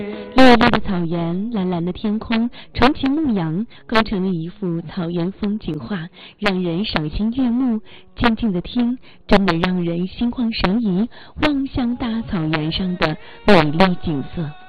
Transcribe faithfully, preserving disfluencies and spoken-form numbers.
绿绿的草原，蓝蓝的天空，重启牧羊，构成了一幅草原风景画，让人赏心悦目。静静的听，真的让人心旷神怡，望向大草原上的美丽景色。